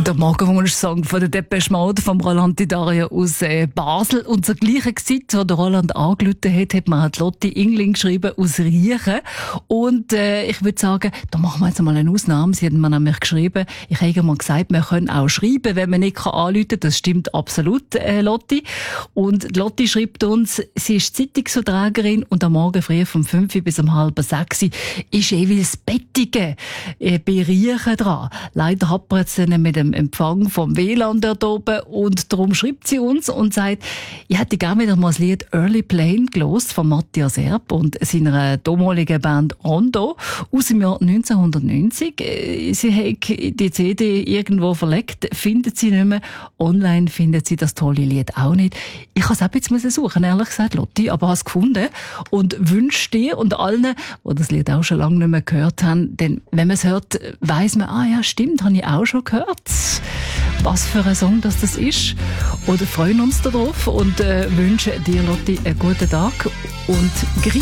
Der Morgenwunsch-Song von der Depeche Mode vom Roland Didaria aus Basel. Und zur gleichen Zeit, wo der Roland angerufen hat mir die Lotti Ingling geschrieben aus Riechen. Und ich würde sagen, da machen wir jetzt mal eine Ausnahme. Sie hat mir nämlich geschrieben, ich habe mal gesagt, wir können auch schreiben, wenn man nicht anrufen kann. Das stimmt absolut, Lotti. Und Lotti schreibt uns, sie ist Zeitungsverträgerin und am Morgen früh von 5 bis um 5:30 ist jeweils Bettige bei Riechen dran. Leider hapert es dann mit dem Empfang vom WLAN dort oben und darum schreibt sie uns und sagt, ich hätte gerne wieder mal das Lied Early Plane gelost von Matthias Erb und seiner damaligen Band Rondo aus dem Jahr 1990. Sie hat die CD irgendwo verlegt, findet sie nicht mehr. Online findet sie das tolle Lied auch nicht. Ich kann es auch jetzt suchen, ehrlich gesagt, Lotti, aber habe es gefunden und wünsche dir und allen, die das Lied auch schon lange nicht mehr gehört haben, denn wenn man es hört, weiss man, ah ja, stimmt, habe ich auch schon gehört. Was für ein Song das ist. Oder freuen uns darauf und wünschen dir, Lotti, einen guten Tag und grüß